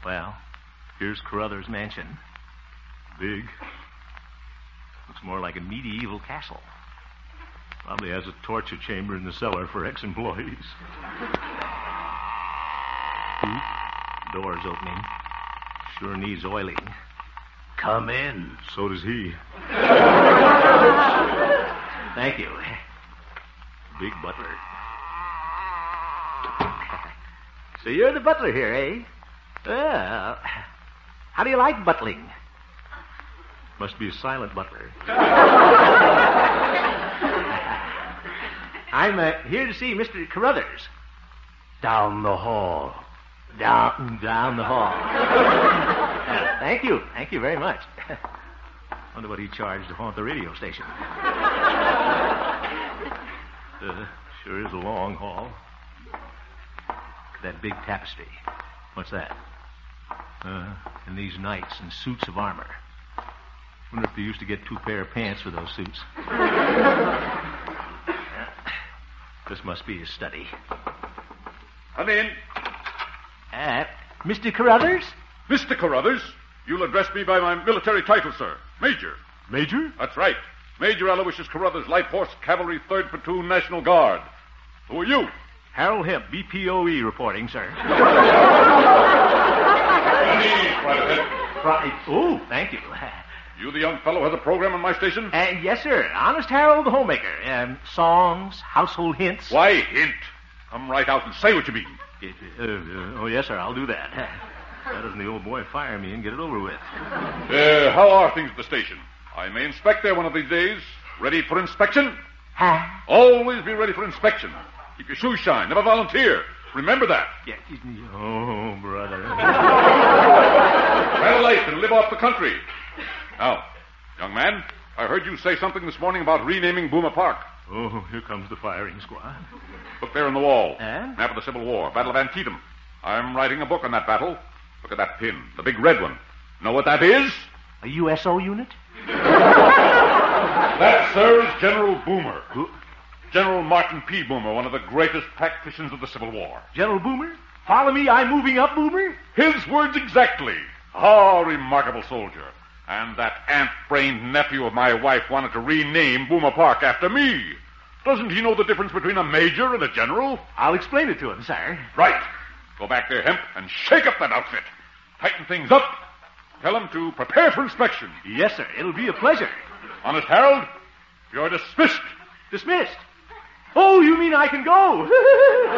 Well, here's Carruthers' mansion. Big. Looks more like a medieval castle. Probably has a torture chamber in the cellar for ex-employees. Door's opening. Sure needs oiling. Come in. So does he. Thank you. Big butler. So you're the butler here, eh? Well, how do you like buttling? Must be a silent butler. I'm here to see Mr. Carruthers. Down the hall. Down the hall. Thank you. Thank you very much. Wonder what he charged to haunt the radio station. Sure is a long hall. That big tapestry. What's that? And these knights in suits of armor. Wonder if they used to get 2 pair of pants for those suits. This must be his study. Come in. Mr. Carruthers? Mr. Carruthers, you'll address me by my military title, sir. Major. Major? That's right. Major Aloysius Carruthers, Light Horse Cavalry, 3rd Platoon, National Guard. Who are you? Harold Hemp, BPOE, reporting, sir. Oh, thank you. You the young fellow who has a program on my station? Yes, sir. Honest Harold the Homemaker. Songs, household hints. Why hint? Come right out and say what you mean. Oh, yes, sir, I'll do that. Why doesn't the old boy fire me and get it over with? How are things at the station? I may inspect there one of these days. Ready for inspection? Always be ready for inspection. Keep your shoes shine. Never volunteer. Remember that. Yeah. Oh, brother. Try a life and live off the country. Now, young man, I heard you say something this morning about renaming Boomer Park. Oh, here comes the firing squad. Look there on the wall. And? Map of the Civil War, Battle of Antietam. I'm writing a book on that battle. Look at that pin, the big red one. Know what that is? A USO unit? That, sir, is General Boomer. Who? General Martin P. Boomer, one of the greatest tacticians of the Civil War. General Boomer? Follow me, I'm moving up, Boomer? His words exactly. Ah, remarkable soldier. And that ant-brained nephew of my wife wanted to rename Boomer Park after me. Doesn't he know the difference between a major and a general? I'll explain it to him, sir. Right. Go back there, Hemp, and shake up that outfit. Tighten things up. Tell him to prepare for inspection. Yes, sir. It'll be a pleasure. Honest Harold, you're dismissed. Dismissed? Oh, you mean I can go?